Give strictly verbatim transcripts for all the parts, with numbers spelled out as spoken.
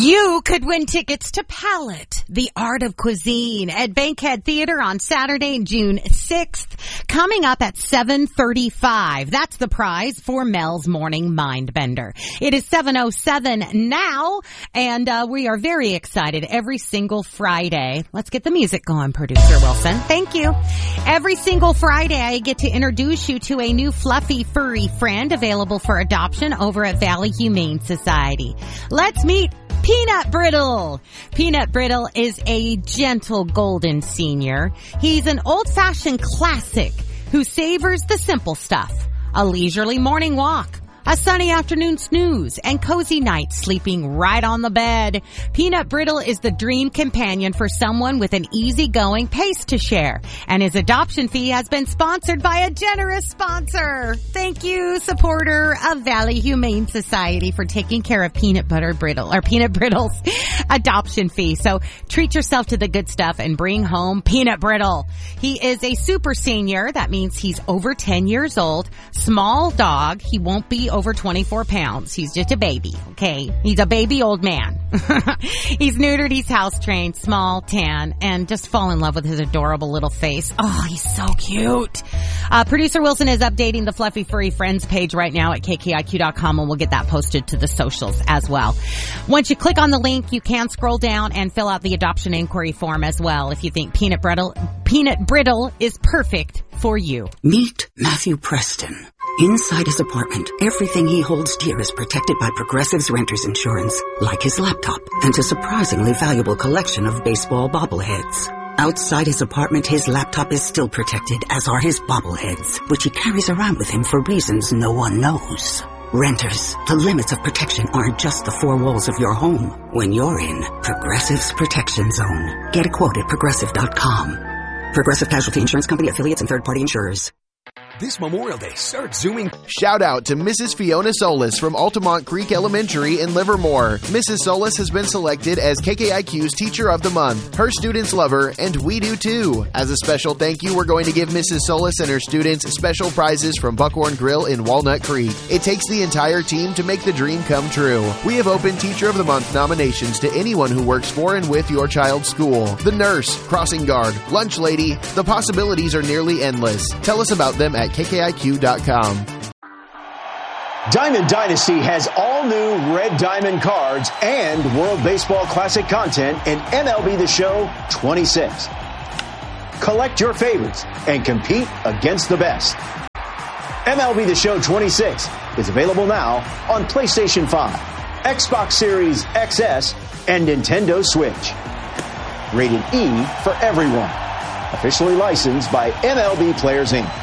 You could win tickets to Palette, the Art of Cuisine at Bankhead Theater on Saturday, June sixth, coming up at seven thirty-five. That's the prize for Mel's Morning Mindbender. It is seven oh seven now, and uh, we are very excited every single Friday. Let's get the music going, Producer Wilson. Thank you. Every single Friday, I get to introduce you to a new fluffy, furry friend available for adoption over at Valley Humane Society. Let's meet Peanut Brittle. Peanut Brittle is a gentle golden senior. He's an old-fashioned classic who savors the simple stuff. A leisurely morning walk, a sunny afternoon snooze, and cozy nights sleeping right on the bed. Peanut Brittle is the dream companion for someone with an easygoing pace to share. And his adoption fee has been sponsored by a generous sponsor. Thank you, supporter of Valley Humane Society, for taking care of Peanut Butter Brittle, or Peanut Brittle's adoption fee. So treat yourself to the good stuff and bring home Peanut Brittle. He is a super senior. That means he's over ten years old. Small dog. He won't be over twenty-four pounds. He's just a baby, okay? He's a baby old man. He's neutered, he's house trained, small, tan, and just fall in love with his adorable little face. Oh, he's so cute. Uh, Producer Wilson is updating the Fluffy Furry Friends page right now at K K I Q dot com, and we'll get that posted to the socials as well. Once you click on the link, you can scroll down and fill out the adoption inquiry form as well if you think Peanut Brittle, Peanut Brittle is perfect for you. Meet Matthew Preston. Inside his apartment, everything he holds dear is protected by Progressive's renter's insurance, like his laptop and a surprisingly valuable collection of baseball bobbleheads. Outside his apartment, his laptop is still protected, as are his bobbleheads, which he carries around with him for reasons no one knows. Renters, the limits of protection aren't just the four walls of your home. When you're in Progressive's Protection Zone, get a quote at Progressive dot com. Progressive Casualty Insurance Company, affiliates, and third-party insurers. This Memorial Day, start zooming. Shout out to Missus Fiona Solis from Altamont Creek Elementary in Livermore. Missus Solis has been selected as K K I Q's Teacher of the Month. Her students love her, and we do too. As a special thank you, we're going to give Missus Solis and her students special prizes from Buckhorn Grill in Walnut Creek. It takes the entire team to make the dream come true. We have opened Teacher of the Month nominations to anyone who works for and with your child's school. The nurse, crossing guard, lunch lady, the possibilities are nearly endless. Tell us about them at K K I Q dot com. Diamond Dynasty has all new Red Diamond cards and World Baseball Classic content in M L B The Show twenty-six. Collect your favorites and compete against the best. M L B The Show twenty-six is available now on PlayStation five, Xbox Series X S, and Nintendo Switch. Rated E for everyone. Officially licensed by M L B Players Incorporated.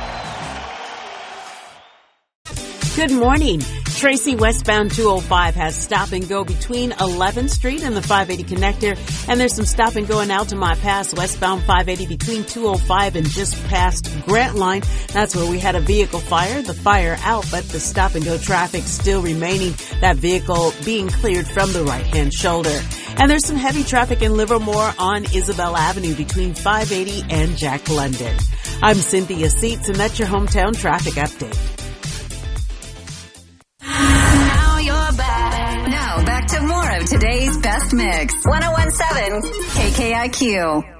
Good morning. Tracy westbound two oh five has stop and go between eleventh Street and the five eighty connector, and there's some stop and go in Altamont Pass westbound five eighty between two oh five and just past Grant Line. That's where we had a vehicle fire. The fire out, but the stop and go traffic still remaining. That vehicle being cleared from the right-hand shoulder. And there's some heavy traffic in Livermore on Isabel Avenue between five eighty and Jack London. I'm Cynthia Seats, and that's your hometown traffic update. Now back to more of today's best mix. one oh one point seven K K I Q.